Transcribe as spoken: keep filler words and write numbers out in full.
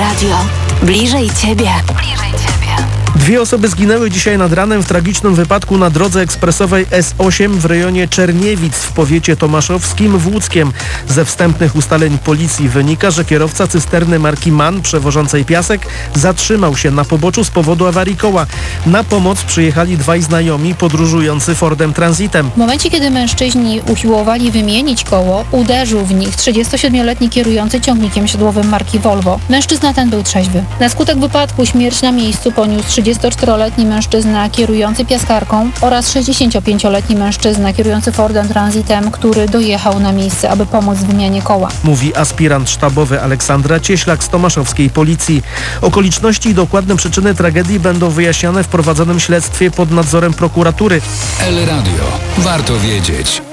Radio. Bliżej Ciebie. Bliżej Ciebie. Dwie osoby zginęły dzisiaj nad ranem w tragicznym wypadku na drodze ekspresowej S osiem w rejonie Czerniewic w powiecie tomaszowskim w Łódzkiem. Ze wstępnych ustaleń policji wynika, że kierowca cysterny marki MAN przewożącej piasek zatrzymał się na poboczu z powodu awarii koła. Na pomoc przyjechali dwaj znajomi podróżujący Fordem Transitem. W momencie, kiedy mężczyźni usiłowali wymienić koło, uderzył w nich trzydziestosiedmioletni kierujący ciągnikiem siodłowym marki Volvo. Mężczyzna ten był trzeźwy. Na skutek wypadku śmierć na miejscu poniósł trzydziestoczteroletni mężczyzna kierujący piaskarką oraz sześćdziesięciopięcioletni mężczyzna kierujący Fordem Transitem, który dojechał na miejsce, aby pomóc w wymianie koła. Mówi aspirant sztabowy Aleksandra Cieślak z tomaszowskiej policji. Okoliczności i dokładne przyczyny tragedii będą wyjaśniane w prowadzonym śledztwie pod nadzorem prokuratury. El Radio. Warto wiedzieć.